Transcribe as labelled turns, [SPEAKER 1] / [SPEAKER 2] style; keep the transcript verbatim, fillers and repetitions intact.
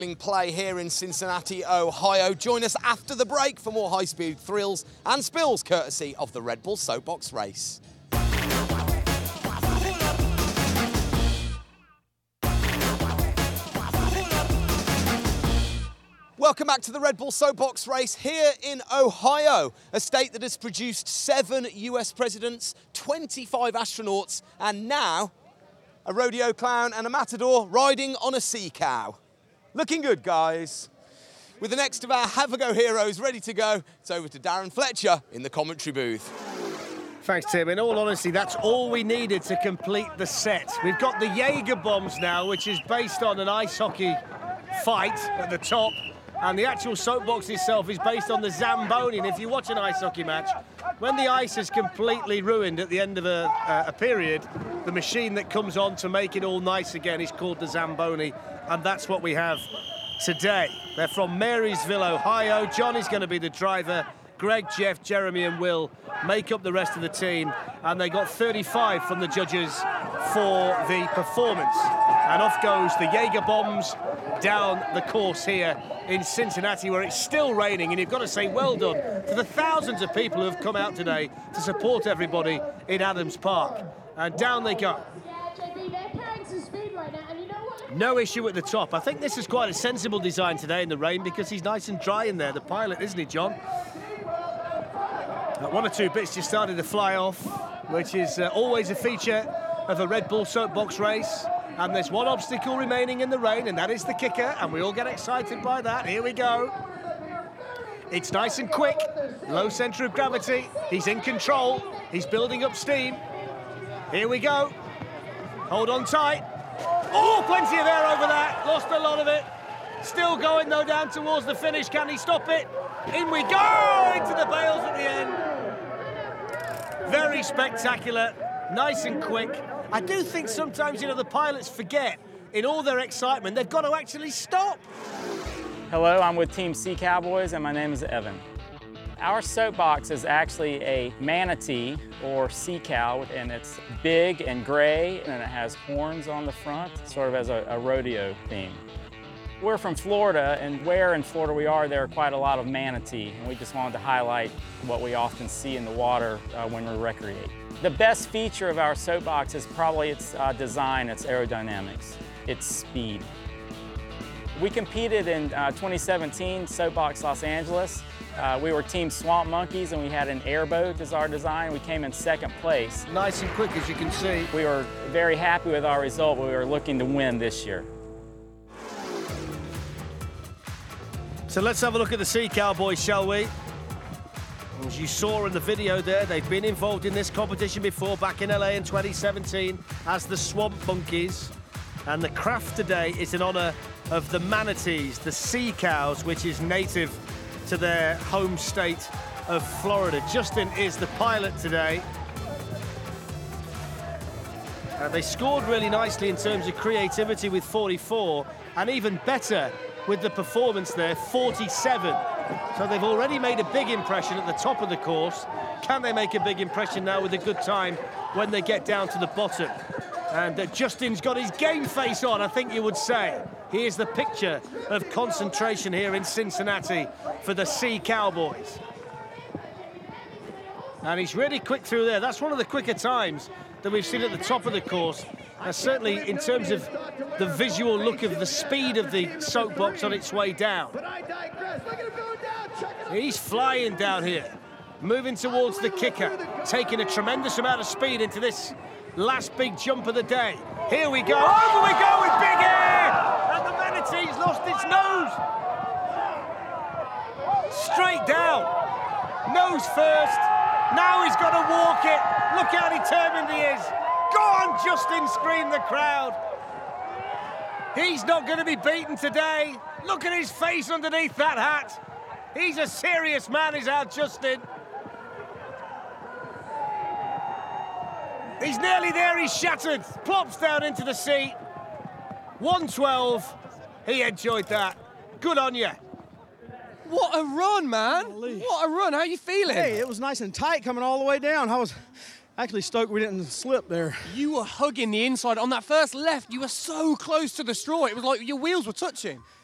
[SPEAKER 1] Play here in Cincinnati, Ohio. Join us after the break for more high-speed thrills and spills courtesy of the Red Bull Soapbox Race. Welcome back to the Red Bull Soapbox Race here in Ohio, a state that has produced seven U S presidents, twenty-five astronauts, and now a rodeo clown and a matador riding on a sea cow. Looking good, guys. With the next of our Have a Go heroes ready to go, it's over to Darren Fletcher in the commentary booth.
[SPEAKER 2] Thanks, Tim. In all honesty, that's all we needed to complete the set. We've got the Jaeger bombs now, which is based on an ice hockey fight at the top, and the actual soapbox itself is based on the Zamboni. And if you watch an ice hockey match, when the ice is completely ruined at the end of a, uh, a period, the machine that comes on to make it all nice again is called the Zamboni, and that's what we have today. They're from Marysville, Ohio. John is going to be the driver. Greg, Jeff, Jeremy and Will make up the rest of the team, and they got thirty-five from the judges for the performance. And off goes the Jaeger bombs down the course here in Cincinnati, where it's still raining, and you've got to say well done to the thousands of people who have come out today to support everybody in Adams Park. And down they go. No issue at the top. I think this is quite a sensible design today in the rain because he's nice and dry in there, the pilot, isn't he, John? Uh, one or two bits just started to fly off, which is uh, always a feature of a Red Bull Soapbox race. And there's one obstacle remaining in the rain, and that is the kicker, and we all get excited by that. Here we go. It's nice and quick, low centre of gravity. He's in control. He's building up steam. Here we go. Hold on tight. Oh, plenty of air over that. Lost a lot of it. Still going, though, down towards the finish. Can he stop it? In we go! Into the bales at the end. Very spectacular. Nice and quick. I do think sometimes, you know, the pilots forget, in all their excitement, they've got to actually stop.
[SPEAKER 3] Hello, I'm with Team Sea Cowboys, and my name is Evan. Our soapbox is actually a manatee, or sea cow, and it's big and gray, and it has horns on the front, sort of as a, a rodeo theme. We're from Florida, and where in Florida we are, there are quite a lot of manatee, and we just wanted to highlight what we often see in the water uh, when we recreate. The best feature of our soapbox is probably its uh, design, its aerodynamics, its speed. We competed in uh, twenty seventeen Soapbox Los Angeles. Uh, we were Team Swamp Monkeys, and we had an airboat as our design. We came in second place.
[SPEAKER 2] Nice and quick, as you can see.
[SPEAKER 3] We were very happy with our result, but we were looking to win this year.
[SPEAKER 2] So let's have a look at the Sea Cowboys, shall we? As you saw in the video there, they've been involved in this competition before, back in L A in twenty seventeen, as the Swamp Monkeys. And the craft today is in honour of the manatees, the sea cows, which is native to their home state of Florida. Justin is the pilot today. Uh, they scored really nicely in terms of creativity with forty-four, and even better with the performance there, forty-seven. So they've already made a big impression at the top of the course. Can they make a big impression now with a good time when they get down to the bottom? And uh, Justin's got his game face on, I think you would say. Here's the picture of concentration here in Cincinnati for the Sea Cowboys. And he's really quick through there. That's one of the quicker times that we've seen at the top of the course. Uh, certainly in terms of the visual look of the speed of the soapbox on its way down. He's flying down here, moving towards the kicker, taking a tremendous amount of speed into this last big jump of the day. Here we go, over we go with big air! And the manatee's lost its nose. Straight down, nose first. Now he's got to walk it. Look how determined he is. Go on, Justin, screamed the crowd. He's not going to be beaten today. Look at his face underneath that hat. He's a serious man, is our Justin. He's nearly there, he's shattered. Plops down into the seat. one twelve. He enjoyed that. Good on you.
[SPEAKER 4] What a run, man.
[SPEAKER 5] Holy.
[SPEAKER 4] What a run. How are you feeling?
[SPEAKER 5] Hey, it was nice and tight coming all the way down. I was actually stoked we didn't slip there.
[SPEAKER 4] You were hugging the inside. On that first left, you were so close to the straw. It was like your wheels were touching.